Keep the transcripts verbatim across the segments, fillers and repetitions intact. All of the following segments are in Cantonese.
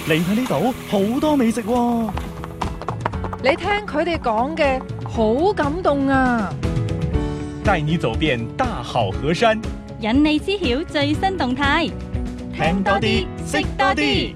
嚟睇呢度好多美食喎。 你聽佢哋講嘅好感動啊！ 帶你走遍大好河山， 引你知曉最新動態， 聽多啲，識多啲。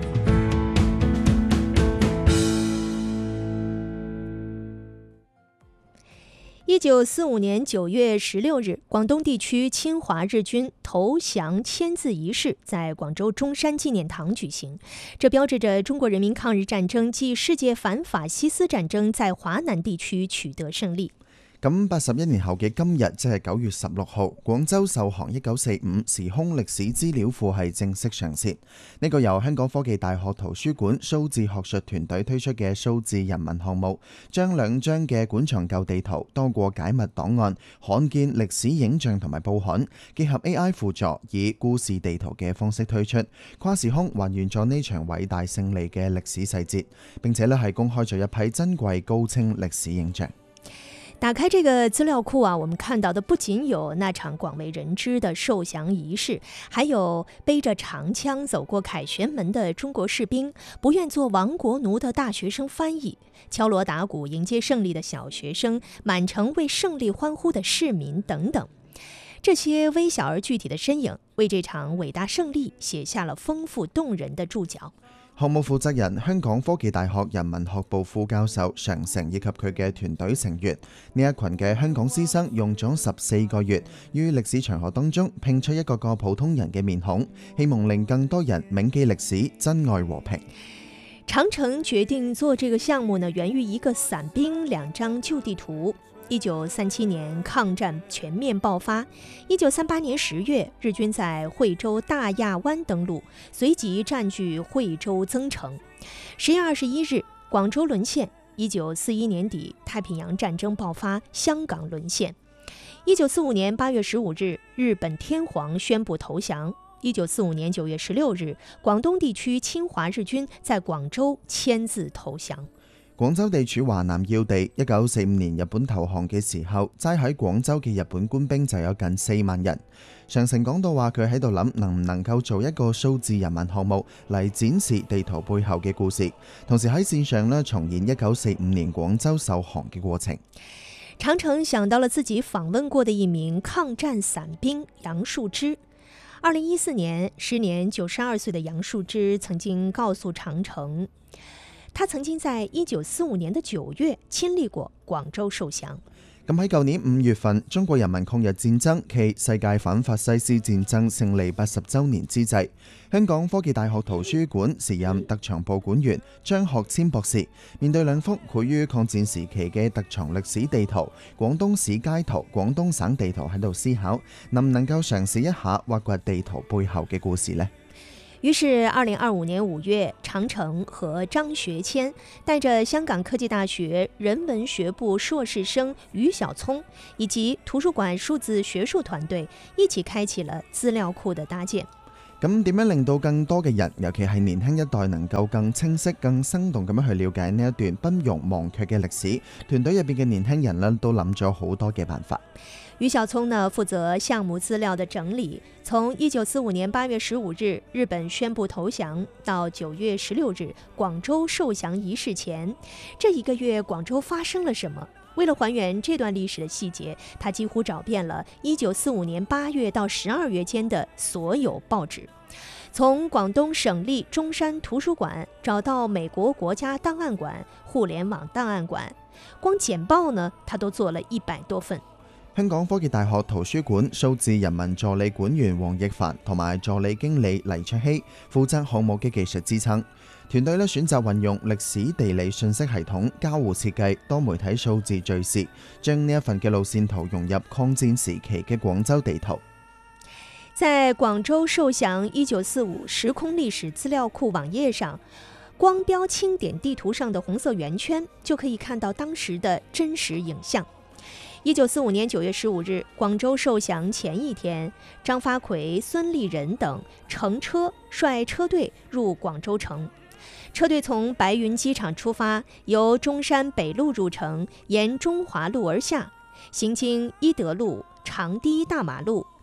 一九四五年九月十六日，广东地区侵华日军投降签字仪式在广州中山纪念堂举行，这标志着中国人民抗日战争暨世界反法西斯戰爭在華南地區取得勝利。 咁八十一年後嘅今日，即係九月十六號，廣州受降一九四五時空歷史資料庫係正式上線。呢個由香港科技大學圖書館數字學術團隊推出嘅數字人文項目，將兩張嘅館藏舊地圖、多個解密檔案、罕見歷史影像同埋報刊，結合 A I 輔助，以故事地圖嘅方式推出，跨時空還原咗呢場偉大勝利嘅歷史細節，並且呢係公開咗一批珍貴高清歷史影像。 打開這個資料庫啊，我們看到的不僅有那場廣為人知的受降儀式，還有背着長槍走過凱旋門的中國士兵，不願做亡國奴的大學生翻譯，敲鑼打鼓迎接勝利的小學生，滿城為勝利歡呼的市民等等。這些微小而具體的身影，為這場偉大勝利寫下了豐富動人的注腳。 項目負責人香港科技大學人文學部副教授常成以及佢嘅團隊成員，呢一群嘅香港師生用咗十四個月，於歷史長河當中拼出一個個普通人嘅面孔，希望令更多人銘記歷史，珍愛和平。 長城決定做這個項目呢，源於一個散兵兩張舊地圖。一九三七年抗戰全面爆發，一九三八年十月，日軍在惠州大亞灣登陸，隨即佔據惠州增城。十月二十一日，廣州淪陷。一九四一年底，太平洋戰爭爆發，香港淪陷。一九四五年八月十五日，日本天皇宣布投降。一九四五年九月十六日，廣東地區侵華日軍在廣州簽字投降。 廣州地處華南要地，一九四五年日本投降嘅時候，齋喺廣州嘅日本官兵就有近四萬人。常成講到話，佢喺度諗能唔能夠做一個數字人文項目嚟展示地圖背後嘅故事，同時喺線上呢重現一九四五年廣州受降嘅過程。 長城想到了自己訪問過的一名抗戰散兵楊樹枝。二零一四年，時年九十二歲的楊樹枝曾經告訴長城，他曾經在一九四五年的九月親歷過廣州受降。 咁喺舊年五月份，中國人民抗日戰爭暨世界反法西斯戰爭勝利八十週年之際，香港科技大學圖書館時任特藏部館員張學謙博士，面對兩幅繪於抗戰時期嘅特藏歷史地圖、廣東市街圖、廣東省地圖喺度思考，能唔能夠嘗試一下挖掘地圖背後嘅故事呢？ 於是二零二五年五月，長城和張學謙帶着香港科技大學人文學部碩士生余小聰以及圖書館數字學術團隊一起開啟了資料庫的搭建。 咁點樣令到更多嘅人，尤其係年輕一代，能夠更清晰、更生動咁樣去了解呢一段不容忘卻嘅歷史？團隊入邊嘅年輕人呢，都諗咗好多嘅辦法。 余小聰呢，負責項目資料的整理，從一九四五年八月十五日日本宣布投降到九月十六日廣州受降儀式前，這一個月廣州發生了什麼？為了還原這段歷史的細節，他幾乎找遍了一九四五年八月到十二月間的所有報紙，從廣東省立中山圖書館找到美國國家檔案館、互聯網檔案館，光簡報呢，他都做了一百多份。 香港科技大學圖書館數字人文助理館員黃奕凡同埋助理經理黎卓希負責項目嘅技術支撐。團隊咧選擇運用歷史地理信息系統、交互設計、多媒體數字敘事，將呢一份嘅路線圖融入抗戰時期嘅廣州地圖。 在廣州受降一九四五時空歷史資料庫網頁上，光標清點地圖上的紅色圓圈，就可以看到當時的真實影像。一九四五年九月十五日，廣州受降前一天，張發奎、孫立人等乘車率車隊入廣州城。車隊從白雲機場出發，由中山北路入城，沿中華路而下，行經伊德路、長堤大馬路、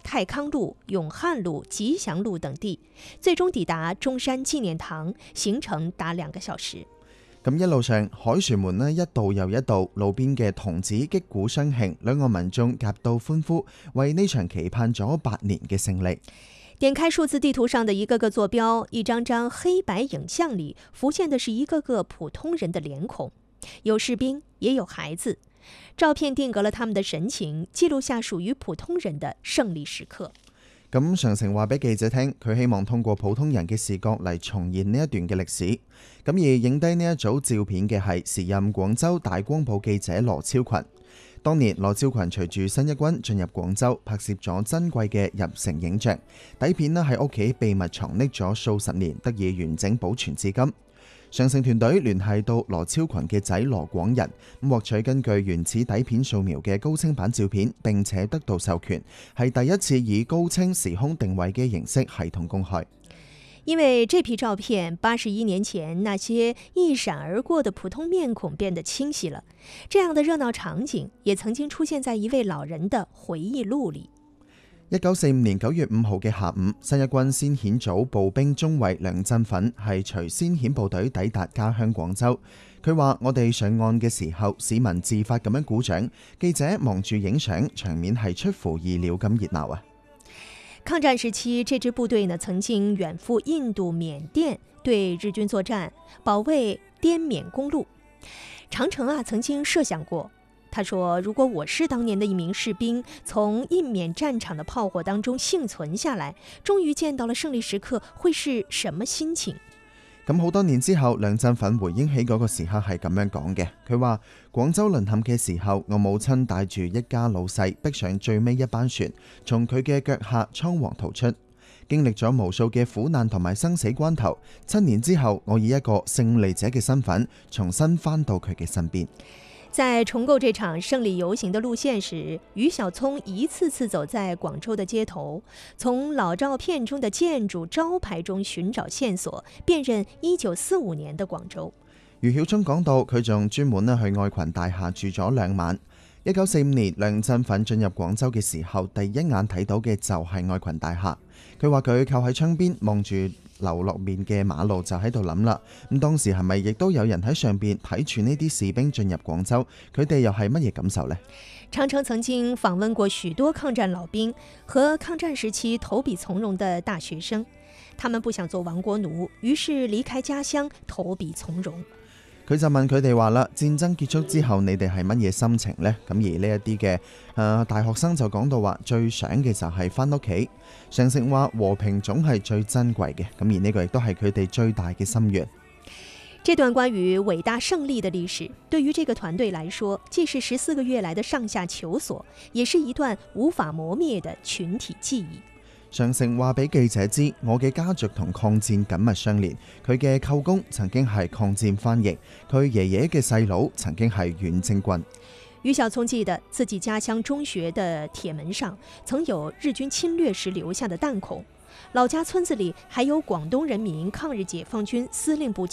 太康路、永汉路、吉祥路等地，最終抵達中山紀念堂，行程達兩個小時。 咁一路上，凱旋門呢一度又一度，路邊嘅童子擊鼓相慶，兩岸民眾夾道歡呼，為呢場期盼咗八年嘅勝利。 點開數字地圖上的一個個坐標，一張張黑白影像裏浮現的是一個個普通人的臉孔，有士兵，也有孩子。照片定格了他們的神情，記錄下屬於普通人的勝利時刻。 咁常誠話俾記者聽，佢希望通過普通人嘅視角嚟重現呢一段嘅歷史。咁而影低呢一組照片嘅係時任廣州大光報記者羅超群。當年羅超群隨住新一軍進入廣州，拍攝咗珍貴嘅入城影像，底片呢喺屋企秘密藏匿咗數十年，得以完整保存至今。上城團隊聯繫到羅超群嘅仔羅廣仁，咁獲取根據原始底片掃描嘅高清版照片，並且得到授權，係第一次以高清時空定位嘅形式系統公開。 因為這批照片八十一年前那些一閃而過的普通面孔變得清晰了，這樣的熱鬧場景也曾經出現在一位老人的回憶錄裏。 一九四五年九月五號嘅下午，新一軍先遣組步兵中尉梁振奮係隨先遣部隊抵達家鄉廣州。佢話：我哋上岸嘅時候，市民自發咁樣鼓掌，記者忙住影相，場面係出乎意料咁熱鬧啊！ 抗戰時期，這支部隊呢曾經遠赴印度、緬甸對日軍作戰，保衛滇緬公路。長城啊曾經設想過。他說：如果我是當年的一名士兵，從印緬戰場的炮火當中幸存下來，終於見到了勝利時刻，會是什麼心情？ 咁好多年之後，梁振奮回憶起嗰個時刻係咁樣講嘅。佢話：廣州淪陷嘅時候，我母親帶住一家老細，逼上最尾一班船，從佢嘅腳下倉皇逃出，經歷咗無數嘅苦難同埋生死關頭。七年之後，我以一個勝利者嘅身份，重新返到佢嘅身邊。 在重構這場勝利遊行的路線時，於曉聰一次次走在廣州的街頭，從老照片中的建築招牌中尋找線索，辨認一九四五年的廣州。 於曉聰講到，佢仲專門咧去愛群大廈住咗兩晚。一九四五年，梁振奮進入廣州嘅時候，第一眼睇到嘅就係愛群大廈。佢話佢靠喺窗邊望住流落面嘅馬路，就喺度諗啦。咁當時係咪亦都有人喺上邊睇住呢啲士兵進入廣州？佢哋又係乜嘢感受呢？ 長城曾經訪問過許多抗戰老兵和抗戰時期投筆從戎的大學生，他們不想做亡國奴，於是離開家鄉投筆從戎。 佢就問佢哋話啦：戰爭結束之後，你哋係乜嘢心情呢？咁而呢一啲嘅誒大學生就講到話，最想嘅就係返屋企。常誠話和平總係最珍貴嘅，咁而呢個亦都係佢哋最大嘅心願。 這段關於偉大勝利的歷史，對於這個團隊來說，既是十四個月來的上下求索，也是一段無法磨滅的群體記憶。 常誠話俾記者知，我嘅家族同抗戰緊密相連。佢嘅舅公曾經係抗戰翻譯，佢爺爺嘅細佬曾經係遠征軍。 於曉聰記得自己家鄉中學的鐵門上曾有日軍侵略時留下的彈孔，老家村子裡還有廣東人民抗日解放軍司令部